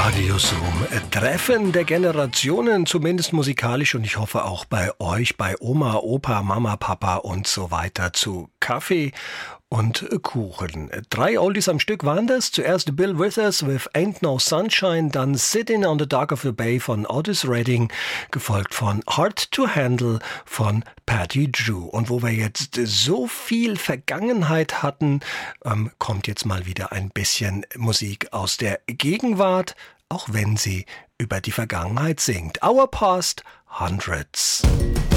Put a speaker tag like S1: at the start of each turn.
S1: Radiosum. Treffen der Generationen, zumindest musikalisch, und ich hoffe auch bei euch, bei Oma, Opa, Mama, Papa und so weiter, zu Kaffee und Kuchen. 3 Oldies am Stück waren das. Zuerst Bill Withers with Ain't No Sunshine, dann Sitting on the Dock of the Bay von Otis Redding, gefolgt von Hard to Handle von Patty Drew. Und wo wir jetzt so viel Vergangenheit hatten, kommt jetzt mal wieder ein bisschen Musik aus der Gegenwart, auch wenn sie über die Vergangenheit singt. Our Past Hundreds.